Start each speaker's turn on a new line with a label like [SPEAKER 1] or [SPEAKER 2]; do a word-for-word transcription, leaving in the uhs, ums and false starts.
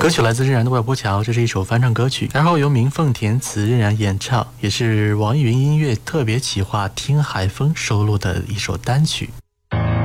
[SPEAKER 1] 歌曲来自任然的外婆桥，这是一首翻唱歌曲，然后由明凤填词，任然演唱，也是网易云音乐特别企划听海风收录的一首单曲。